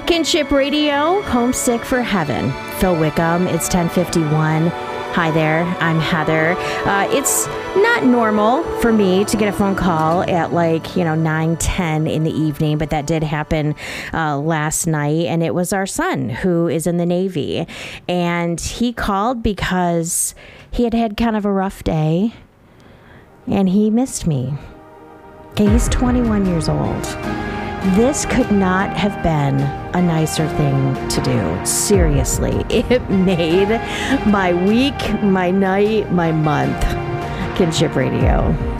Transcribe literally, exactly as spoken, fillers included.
Kinship Radio, Homesick for Heaven. Phil Wickham, it's ten fifty-one. Hi there, I'm Heather. Uh, it's not normal for me to get a phone call at like, you know, nine ten in the evening, but that did happen uh, last night, and it was our son who is in the Navy, and he called because he had had kind of a rough day, and he missed me. Okay, he's twenty-one years old. This could not have been a nicer thing to do. Seriously, it made my week, my night, my month. Kinship Radio.